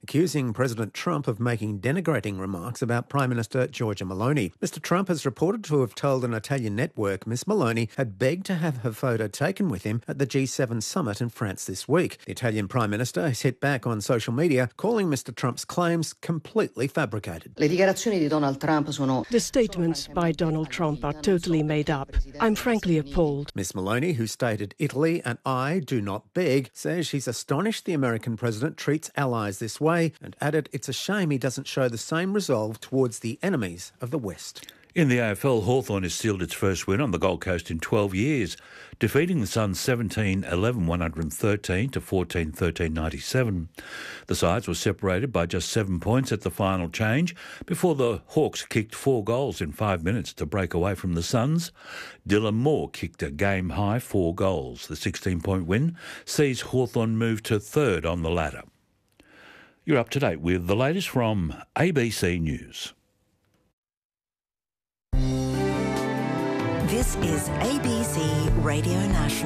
accusing President Trump of making denigrating remarks about Prime Minister Giorgia Meloni. Mr Trump has reported to have told an Italian network Miss Meloni had begged to have her photo taken with him at the G7 summit in France this week. The Italian Prime Minister has hit back on social media, calling Mr Trump's claims completely fabricated. The statements by Donald Trump are totally made up. I'm frankly appalled. Miss Meloni, who stated Italy and I do not beg, says she's astonished the American president treats allies this way and added it's a shame he doesn't show the same resolve towards the enemies of the West. In the AFL, Hawthorn has sealed its first win on the Gold Coast in 12 years, defeating the Suns 17-11-113 to 14-13-97. The sides were separated by just 7 points at the final change before the Hawks kicked 4 goals in 5 minutes to break away from the Suns. Dylan Moore kicked a game-high 4 goals. The 16-point win sees Hawthorn move to third on the ladder. You're up to date with the latest from ABC News. This is ABC Radio National.